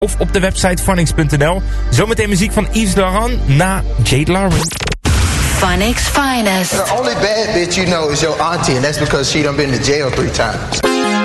of op de website phonics.nl. Zometeen muziek van Yves Laurent na Jade Lauren. Phonics Finest. The only bad bitch you know is your auntie, and that's because she done been to jail 3 times.